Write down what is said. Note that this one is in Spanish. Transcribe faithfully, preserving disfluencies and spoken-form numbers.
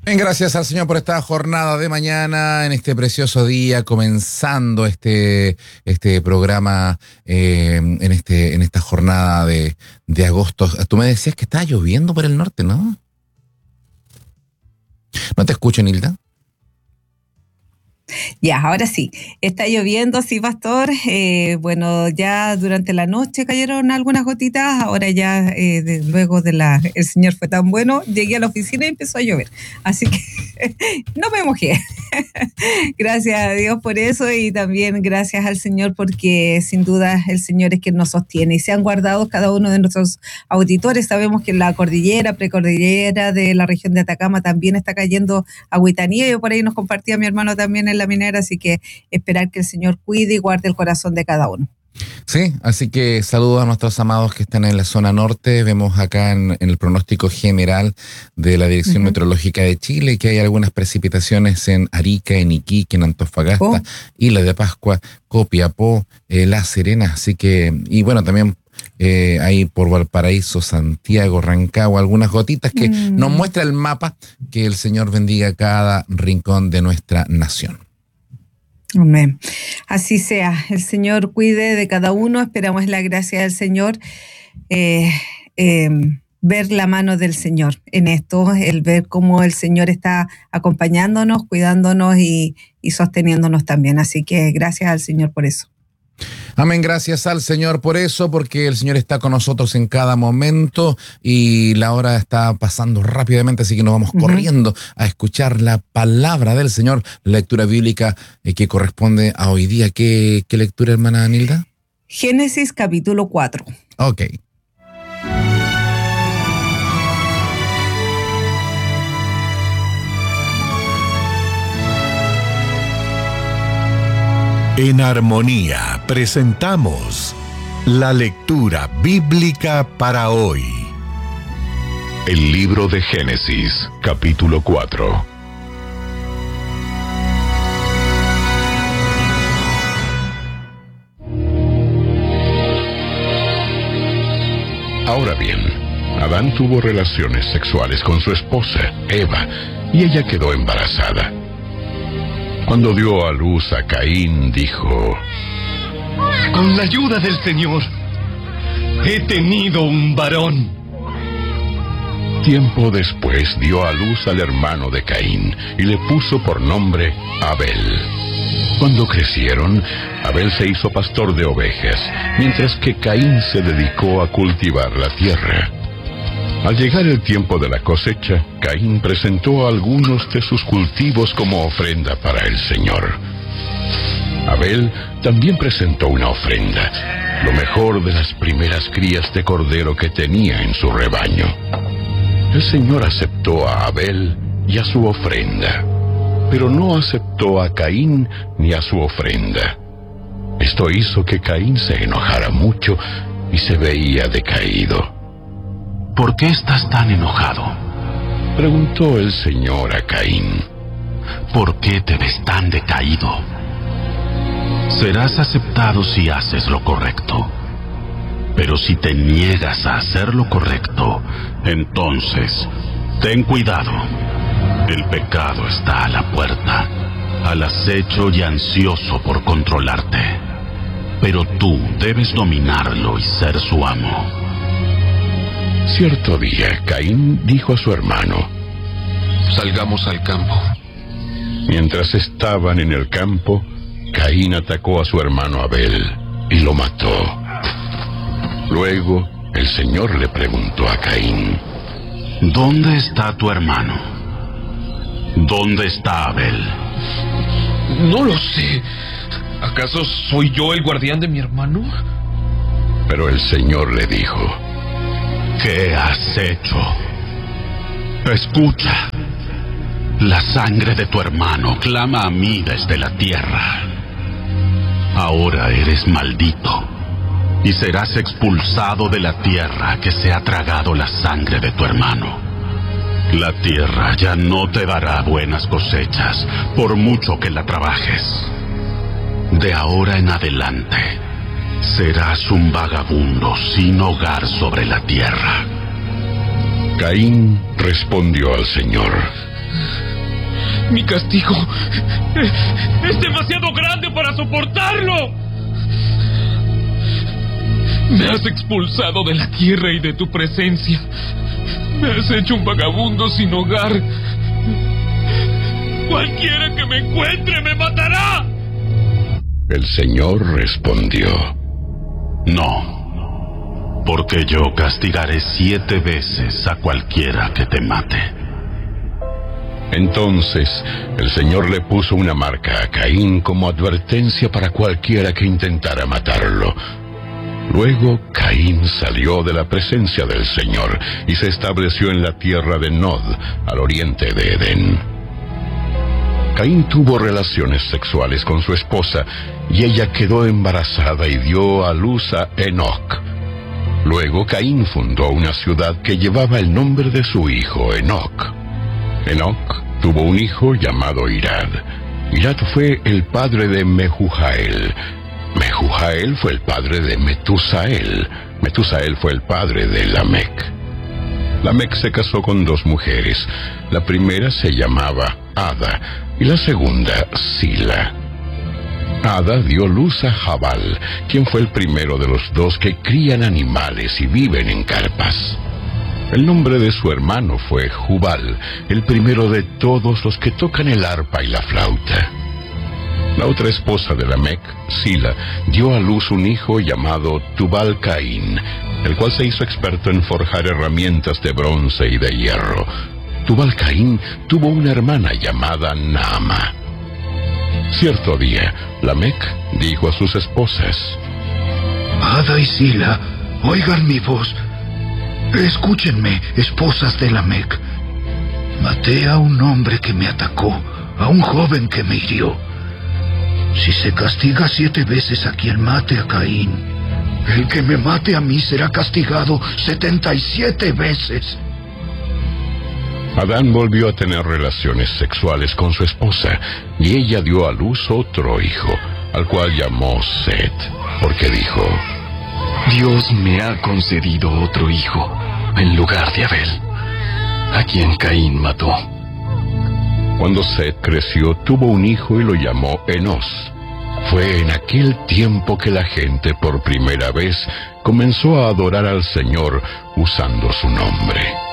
Bien, gracias al Señor por esta jornada de mañana, en este precioso día, comenzando este, este programa eh, en, este, en esta jornada de, de agosto. Tú me decías que estaba lloviendo por el norte, ¿no? ¿No te escucho, Nilda? Ya, ahora sí. Está lloviendo, sí, pastor. Eh, bueno, ya durante la noche cayeron algunas gotitas. Ahora ya, eh, de, luego de la... El Señor fue tan bueno, llegué a la oficina y empezó a llover. Así que no me mojé. Gracias a Dios por eso y también gracias al Señor porque sin duda el Señor es quien nos sostiene. Y se han guardado cada uno de nuestros auditores. Sabemos que en la cordillera, precordillera de la región de Atacama también está cayendo agüita nieve. Por ahí nos compartía mi hermano también en la minera, así que esperar que el Señor cuide y guarde el corazón de cada uno. Sí, así que saludos a nuestros amados que están en la zona norte. Vemos acá en, en el pronóstico general de la Dirección uh-huh. Meteorológica de Chile que hay algunas precipitaciones en Arica, en Iquique, en Antofagasta, oh. Isla de Pascua, Copiapó, eh, La Serena, así que, y bueno, también eh, hay por Valparaíso, Santiago, Rancagua, algunas gotitas que mm. nos muestra el mapa. Que el Señor bendiga cada rincón de nuestra nación. Amén. Así sea. El Señor cuide de cada uno. Esperamos la gracia del Señor. Eh, eh, ver la mano del Señor en esto, el ver cómo el Señor está acompañándonos, cuidándonos y, y sosteniéndonos también. Así que gracias al Señor por eso. Amén, gracias al Señor por eso, porque el Señor está con nosotros en cada momento y la hora está pasando rápidamente, así que nos vamos uh-huh. corriendo a escuchar la palabra del Señor, la lectura bíblica eh, que corresponde a hoy día. ¿Qué, qué lectura, hermana Nilda? Génesis capítulo cuatro. Ok. En Armonía presentamos la lectura bíblica para hoy. El libro de Génesis, capítulo cuatro. Ahora bien, Adán tuvo relaciones sexuales con su esposa, Eva, y ella quedó embarazada. Cuando dio a luz a Caín, dijo: con la ayuda del Señor, he tenido un varón. Tiempo después dio a luz al hermano de Caín y le puso por nombre Abel. Cuando crecieron, Abel se hizo pastor de ovejas, mientras que Caín se dedicó a cultivar la tierra. Al llegar el tiempo de la cosecha, Caín presentó algunos de sus cultivos como ofrenda para el Señor. Abel también presentó una ofrenda, lo mejor de las primeras crías de cordero que tenía en su rebaño. El Señor aceptó a Abel y a su ofrenda, pero no aceptó a Caín ni a su ofrenda. Esto hizo que Caín se enojara mucho y se veía decaído. ¿Por qué estás tan enojado?, preguntó el Señor a Caín. ¿Por qué te ves tan decaído? Serás aceptado si haces lo correcto. Pero si te niegas a hacer lo correcto, entonces, ten cuidado. El pecado está a la puerta, al acecho y ansioso por controlarte. Pero tú debes dominarlo y ser su amo. Cierto día, Caín dijo a su hermano: salgamos al campo. Mientras estaban en el campo, Caín atacó a su hermano Abel y lo mató. Luego, el Señor le preguntó a Caín: ¿dónde está tu hermano? ¿Dónde está Abel? No lo sé. ¿Acaso soy yo el guardián de mi hermano? Pero el Señor le dijo: ¿qué has hecho? Escucha. La sangre de tu hermano clama a mí desde la tierra. Ahora eres maldito y serás expulsado de la tierra que se ha tragado la sangre de tu hermano. La tierra ya no te dará buenas cosechas, por mucho que la trabajes. De ahora en adelante, serás un vagabundo sin hogar sobre la tierra. Caín respondió al Señor: Mi castigo es demasiado grande para soportarlo. Me has expulsado de la tierra y de tu presencia. Me has hecho un vagabundo sin hogar. Cualquiera que me encuentre me matará. El Señor respondió: No, porque yo castigaré siete veces a cualquiera que te mate. Entonces el Señor le puso una marca a Caín como advertencia para cualquiera que intentara matarlo. Luego Caín salió de la presencia del Señor y se estableció en la tierra de Nod, al oriente de Edén. Caín tuvo relaciones sexuales con su esposa y ella quedó embarazada y dio a luz a Enoc. Luego Caín fundó una ciudad que llevaba el nombre de su hijo Enoc. Enoc tuvo un hijo llamado Irad. Irad fue el padre de Mehujael. Mehujael fue el padre de Metusael. Metusael fue el padre de Lamec. Lamec se casó con dos mujeres. La primera se llamaba Ada y la segunda Sila. Ada dio luz a Jabal, quien fue el primero de los dos que crían animales y viven en carpas. El nombre de su hermano fue Jubal, el primero de todos los que tocan el arpa y la flauta. La otra esposa de Lamec, Sila, dio a luz un hijo llamado Tubal Caín, el cual se hizo experto en forjar herramientas de bronce y de hierro. Tubal Caín tuvo una hermana llamada Naama. Cierto día, Lamec dijo a sus esposas: Ada y Sila, oigan mi voz. Escúchenme, esposas de Lamec. Maté a un hombre que me atacó, a un joven que me hirió. Si se castiga siete veces a quien mate a Caín, el que me mate a mí será castigado setenta y siete veces. Adán volvió a tener relaciones sexuales con su esposa, y ella dio a luz otro hijo, al cual llamó Set, porque dijo: Dios me ha concedido otro hijo en lugar de Abel, a quien Caín mató. Cuando Set creció, tuvo un hijo y lo llamó Enos. Fue en aquel tiempo que la gente por primera vez comenzó a adorar al Señor usando su nombre.